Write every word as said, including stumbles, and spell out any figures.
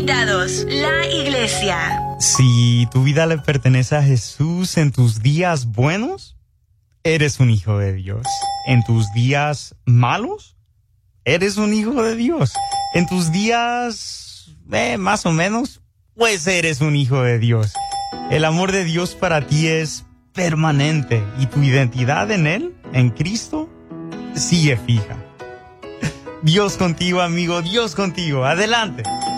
Conectados, la iglesia. Si tu vida le pertenece a Jesús en tus días buenos, eres un hijo de Dios. En tus días malos, eres un hijo de Dios. En tus días, eh, más o menos, pues eres un hijo de Dios. El amor de Dios para ti es permanente y tu identidad en Él, en Cristo, sigue fija. Dios contigo, amigo, Dios contigo. Adelante.